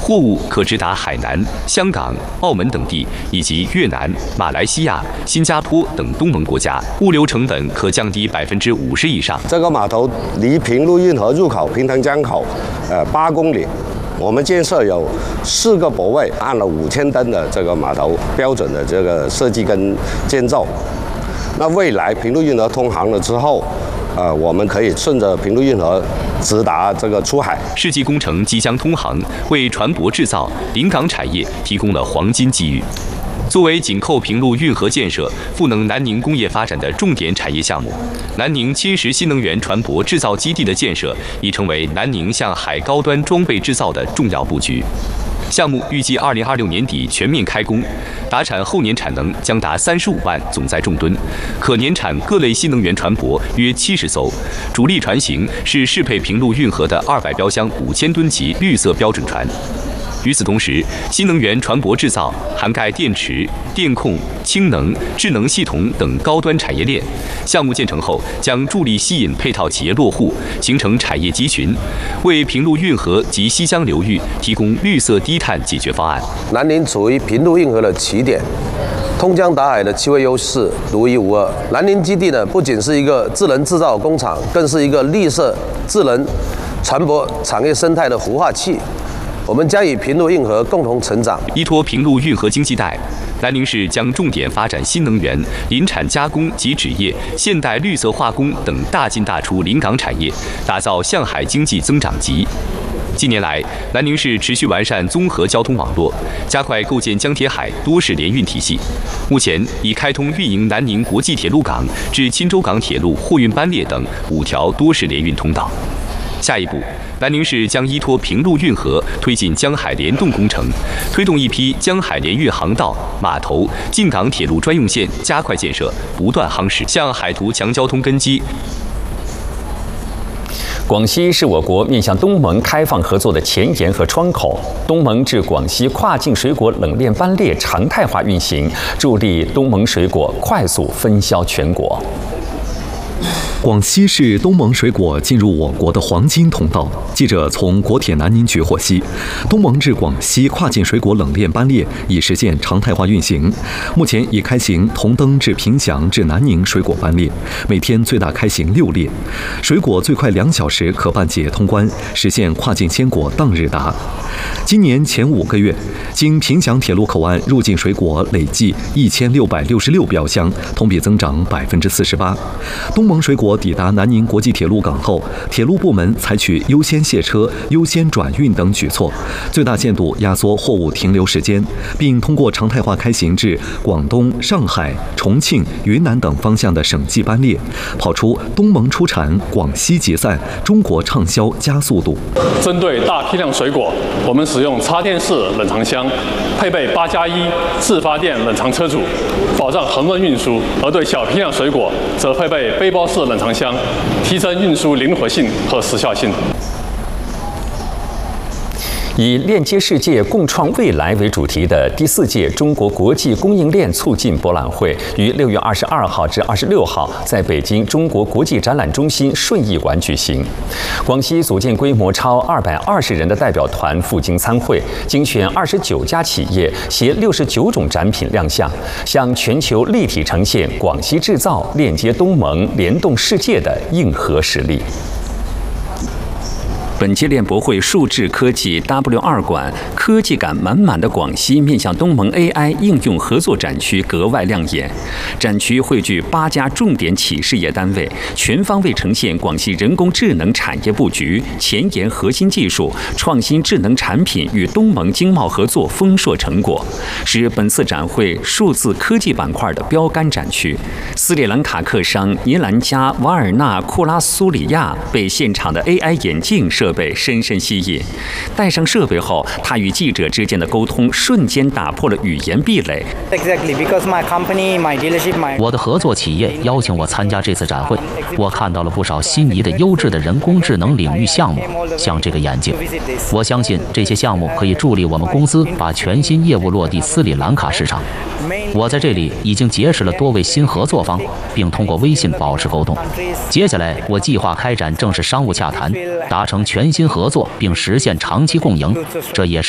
货物可直达海南、香港、澳门等地，以及越南、马来西亚、新加坡等东盟国家，物流成本可降低50%以上。 这个码头离平陆运河入口平潭江口8公里。我们建设有4个泊位，按了5000吨的这个码头标准的这个设计跟建造。那未来平陆运河通航了之后，我们可以顺着平陆运河直达这个出海。 世纪工程即将通航，为船舶制造、临港产业提供了黄金机遇。作为紧扣平陆运河建设、赋能南宁工业发展的重点产业项目，南宁侵蚀新能源船舶制造基地的建设已成为南宁向海高端装备制造的重要布局。项目预计2026年底全面开工，达产后年产能将达35万总载重吨，可年产各类新能源船舶约70艘，主力船型是适配平陆运河的200标箱5000吨级绿色标准船。与此同时，新能源船舶制造涵盖电池、电控、氢能、智能系统等高端产业链。项目建成后，将助力吸引配套企业落户，形成产业集群，为平陆运河及西江流域提供绿色低碳解决方案。 南宁处于平陆运河的起点，通江达海的气味优势独一无二。南宁基地呢，不仅是一个智能制造工厂，更是一个绿色智能船舶产业生态的孵化器。我们将与平陆运河共同成长。 依托平陆运河经济带，南宁市将重点发展新能源、林产加工及纸业、现代绿色化工等大进大出临港产业，打造向海经济增长极。近年来，南宁市持续完善综合交通网络，加快构建江铁海多式联运体系。目前已开通运营南宁国际铁路港至钦州港铁路货运班列等5条多式联运通道。下一步，南宁市将依托平陆运河推进江海联动工程，推动一批江海联运航道、码头、进港铁路专用线加快建设，不断夯实，向海图强交通根基。 广西是我国面向东盟开放合作的前沿和窗口。东盟至广西跨境水果冷链班列常态化运行，助力东盟水果快速分销全国。 广西是东盟水果进入我国的黄金通道。记者从国铁南宁局获悉，东盟至广西跨境水果冷链班列已实现常态化运行，目前已开行同登至凭祥至南宁水果班列，每天最大开行6列，水果最快2小时可办解通关，实现跨境鲜果当日达。今年前5个月，经凭祥铁路口岸入境水果累计1666标箱，同比增长48%。东盟水果抵达南宁国际铁路港后，铁路部门采取优先卸车、优先转运等举措，最大限度压缩货物停留时间，并通过常态化开行至广东、上海、重庆、云南等方向的省际班列，跑出东盟出产、广西集散、中国畅销加速度。 针对大批量水果，我们使用插电式冷藏箱，配备8+1自发电冷藏车组，保障恒温运输；而对小批量水果，则配备背包式冷藏箱，提升运输灵活性和时效性。 以链接世界、共创未来为主题的第4届中国国际供应链促进博览会于6月22号至26号在北京中国国际展览中心顺义馆举行。广西组建规模超220人的代表团赴京参会，精选29家企业，携69种展品亮相，向全球立体呈现广西制造链接东盟、联动世界的硬核实力。本届链博会数智科技 W2 馆，科技感满满的广西面向东盟 AI 应用合作展区格外亮眼。展区汇聚8家重点企事业单位，全方位呈现广西人工智能产业布局、前沿核心技术、创新智能产品与东盟经贸合作丰硕成果，是本次展会数字科技板块的标杆展区。斯里兰卡客商尼兰加瓦尔纳库拉苏里亚被现场的 AI 眼镜设备深深吸引，戴上设备后，他与记者之间的沟通瞬间打破了语言壁垒。 我的合作企业邀请我参加这次展会，我看到了不少心仪的优质的人工智能领域项目，像这个眼镜。我相信这些项目可以助力我们公司把全新业务落地斯里兰卡市场。我在这里已经结识了多位新合作方，并通过微信保持沟通。接下来，我计划开展正式商务洽谈，达成全新合作，并实现长期共赢。这也是